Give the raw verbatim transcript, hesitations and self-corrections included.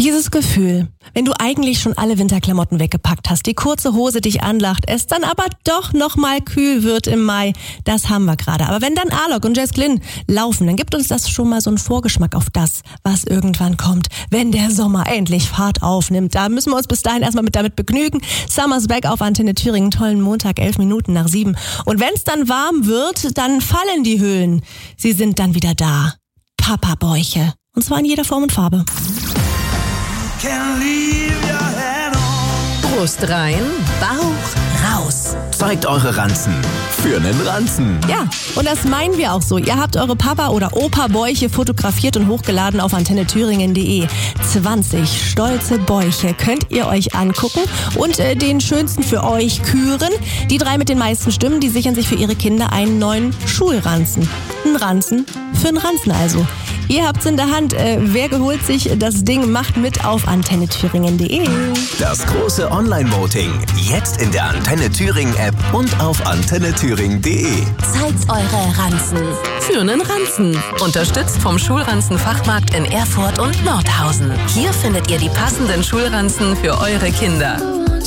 Dieses Gefühl, wenn du eigentlich schon alle Winterklamotten weggepackt hast, die kurze Hose dich anlacht, es dann aber doch nochmal kühl wird im Mai, das haben wir gerade. Aber wenn dann Alok und Jess Glynn laufen, dann gibt uns das schon mal so einen Vorgeschmack auf das, was irgendwann kommt, wenn der Sommer endlich Fahrt aufnimmt. Da müssen wir uns bis dahin erstmal mit damit begnügen. Summer's Back auf Antenne Thüringen, tollen Montag, elf Minuten nach sieben. Und wenn es dann warm wird, dann fallen die Hüllen. Sie sind dann wieder da. Papa-Bäuche. Und zwar in jeder Form und Farbe. Brust rein, Bauch raus. Zeigt eure Ranzen für einen Ranzen. Ja, und das meinen wir auch so. Ihr habt eure Papa- oder Opa-Bäuche fotografiert und hochgeladen auf antenne thüringen punkt de. zwanzig stolze Bäuche könnt ihr euch angucken und äh, den schönsten für euch küren. Die drei mit den meisten Stimmen, die sichern sich für ihre Kinder einen neuen Schulranzen. Ein Ranzen für einen Ranzen also. Ihr habt's in der Hand. Äh, wer geholt sich das Ding, macht mit auf antenne thüringen punkt de. Das große Online-Voting. Jetzt in der Antenne Thüringen App und auf antenne thüringen punkt de. Zeigt eure Ranzen für einen Ranzen. Unterstützt vom Schulranzen-Fachmarkt in Erfurt und Nordhausen. Hier findet ihr die passenden Schulranzen für eure Kinder.